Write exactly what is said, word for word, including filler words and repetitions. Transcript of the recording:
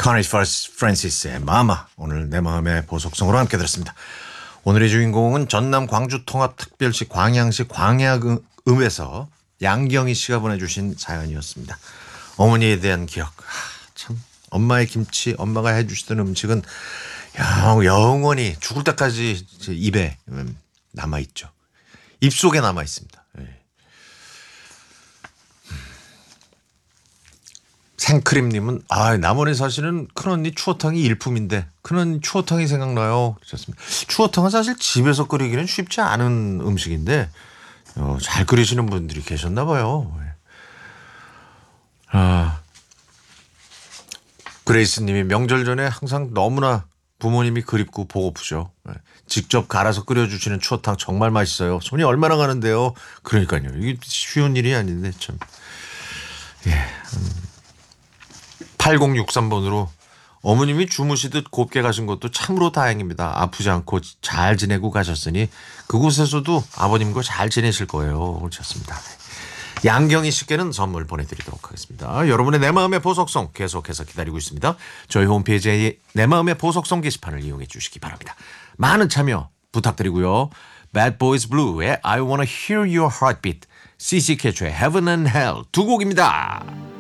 커니 프랜시스의 마마, 오늘 내 마음의 보석성으로 함께 들었습니다. 오늘의 주인공은 전남 광주통합특별시 광양시 광야읍에서 양경희 씨가 보내주신 사연이었습니다. 어머니에 대한 기억. 아, 참 엄마의 김치, 엄마가 해주시던 음식은 영원히 죽을 때까지 입에 남아있죠. 입속에 남아있습니다. 네. 생크림님은 아 남원에 사시는 큰언니 추어탕이 일품인데 큰언니 추어탕이 생각나요. 그렇습니다. 추어탕은 사실 집에서 끓이기는 쉽지 않은 음식인데 어, 잘 끓이시는 분들이 계셨나 봐요. 아, 그레이스님이 명절 전에 항상 너무나 부모님이 그립고 보고프죠. 직접 갈아서 끓여주시는 추어탕 정말 맛있어요. 손이 얼마나 가는데요. 그러니까요. 이게 쉬운 일이 아닌데 참. 예. 음. 팔공육삼 번으로 어머님이 주무시듯 곱게 가신 것도 참으로 다행입니다. 아프지 않고 잘 지내고 가셨으니 그곳에서도 아버님과 잘 지내실 거예요. 그렇습니다. 양경희 씨께는 선물 보내드리도록 하겠습니다. 여러분의 내 마음의 보석송 계속해서 기다리고 있습니다. 저희 홈페이지에 내 마음의 보석송 게시판을 이용해 주시기 바랍니다. 많은 참여 부탁드리고요. Bad Boys Blue의 I Wanna Hear Your Heartbeat, 씨씨 캐초의 Heaven and Hell 두 곡입니다.